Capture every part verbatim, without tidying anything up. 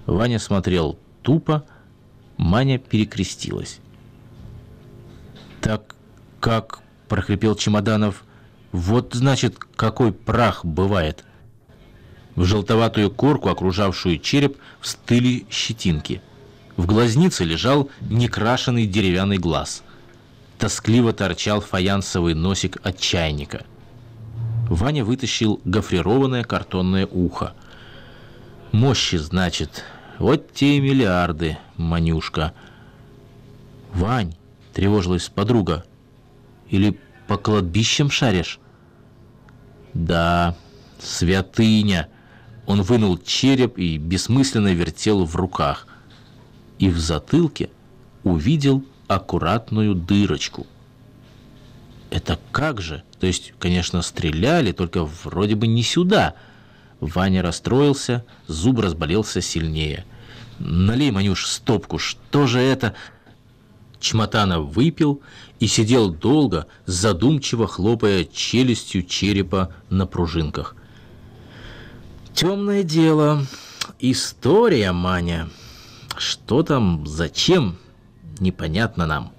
Ваня смотрел тупо, Маня перекрестилась. «Так как?» – прохрипел Чемоданов. «Вот, значит, какой прах бывает». В желтоватую корку, окружавшую череп, встыли щетинки. В глазнице лежал некрашенный деревянный глаз. Тоскливо торчал фаянсовый носик от чайника. Ваня вытащил гофрированное картонное ухо. «Мощи, значит. Вот те и миллиарды, Манюшка». «Вань», — тревожилась подруга, — «или по кладбищам шаришь?» «Да, святыня». Он вынул череп и бессмысленно вертел в руках. И в затылке увидел аккуратную дырочку. «Это как же? То есть, конечно, стреляли, только вроде бы не сюда». Ваня расстроился, зуб разболелся сильнее. «Налей, Манюш, стопку, что же это?» Чмотанов выпил и сидел долго, задумчиво хлопая челюстью черепа на пружинках. «Темное дело. История, Маня. Что там, зачем, непонятно нам».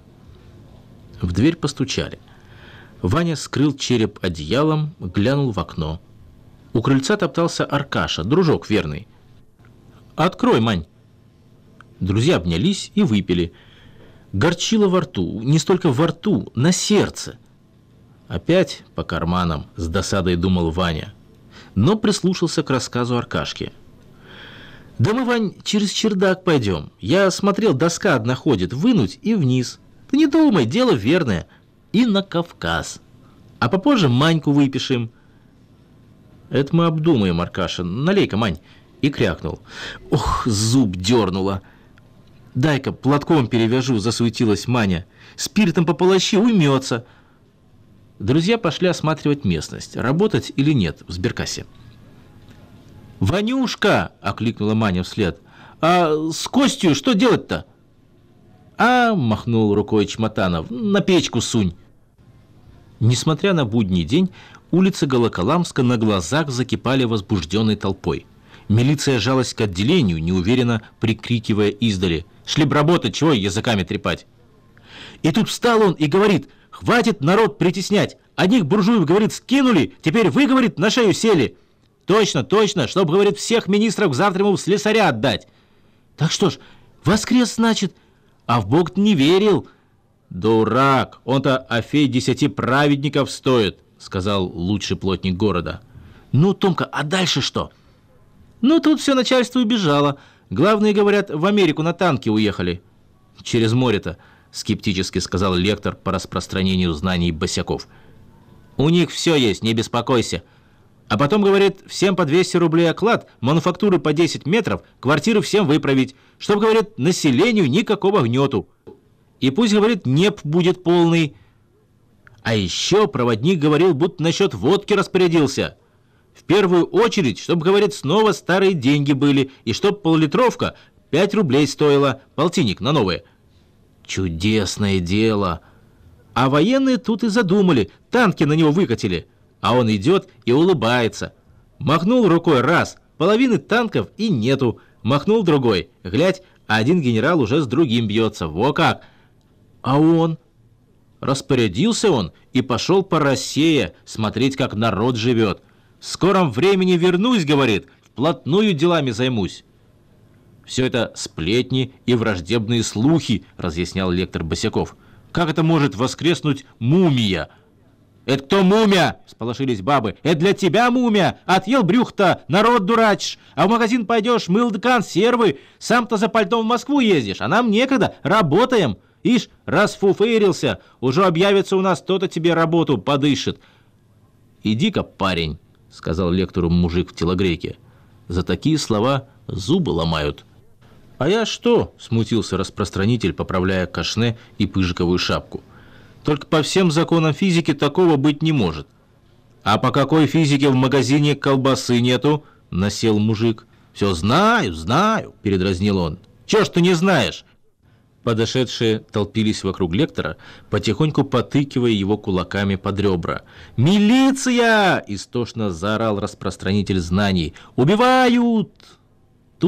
В дверь постучали. Ваня скрыл череп одеялом, глянул в окно. У крыльца топтался Аркаша, дружок верный. «Открой, Мань». Друзья обнялись и выпили. Горчило во рту, не столько во рту, на сердце. Опять по карманам, с досадой думал Ваня, но прислушался к рассказу Аркашки. «Да мы, Вань, через чердак пойдем. Я смотрел, доска одна ходит, вынуть и вниз. Ты не думай, дело верное. И на Кавказ. А попозже Маньку выпишем». «Это мы обдумаем, Аркаша. Налей-ка, Мань». И крякнул. «Ох, зуб дернуло». «Дай-ка платком перевяжу», — засуетилась Маня. «Спиртом пополощи, уймется». Друзья пошли осматривать местность, работать или нет в сберкассе. «Ванюшка!» — окликнула Маня вслед. «А с Костью что делать-то?» «А!» — махнул рукой Чмотанов. «На печку сунь». Несмотря на будний день, улицы Голоколамска на глазах закипали возбужденной толпой. Милиция жалась к отделению, неуверенно прикрикивая издали: «Шли б работать, чего языками трепать?» И тут встал он и говорит: «Хватит народ притеснять! Одних буржуев, говорит, скинули, теперь вы, говорит, на шею сели. Точно, точно, чтобы, говорит, всех министров завтра ему в слесаря отдать». «Так что ж, воскрес, значит? А в Бог не верил». «Дурак, он-то Афей десяти праведников стоит», — сказал лучший плотник города. «Ну, Томка, а дальше что?» «Ну, тут все начальство убежало. Главные, говорят, в Америку на танке уехали». «Через море-то», — скептически сказал лектор по распространению знаний босяков. «У них все есть, не беспокойся. А потом, говорит, всем по двести рублей оклад, мануфактуры по десять метров, квартиры всем выправить, чтобы, говорит, населению никакого гнету. И пусть, говорит, неп будет полный. А еще проводник говорил, будто насчет водки распорядился. В первую очередь, чтобы, говорит, снова старые деньги были, и чтоб поллитровка пять рублей стоила, полтинник на новые». Чудесное дело. А военные тут и задумали, танки на него выкатили. А он идет и улыбается. Махнул рукой раз, половины танков и нету. Махнул другой, глядь, один генерал уже с другим бьется. Во как! А он? Распорядился он и пошел по России смотреть, как народ живет. «В скором времени вернусь, — говорит, — вплотную делами займусь». «Все это сплетни и враждебные слухи, — разъяснял лектор Босяков. Как это может воскреснуть мумия?» «Это кто мумия?» — сполошились бабы. «Это для тебя мумия! Отъел брюх-то, народ дурачишь, а в магазин пойдешь, мыл да консервы, сам-то за пальтом в Москву ездишь, а нам некогда, работаем. Ишь, расфуфырился, уже объявится у нас, кто-то тебе работу подышит». «Иди-ка, парень, — сказал лектору мужик в телогрейке, — за такие слова зубы ломают». «А я что?» — смутился распространитель, поправляя кашне и пыжиковую шапку. «Только по всем законам физики такого быть не может». «А по какой физике в магазине колбасы нету?» — насел мужик. «Все знаю, знаю», — передразнил он. «Чего ж ты не знаешь?» Подошедшие толпились вокруг лектора, потихоньку потыкивая его кулаками под ребра. «Милиция!» — истошно заорал распространитель знаний. «Убивают!»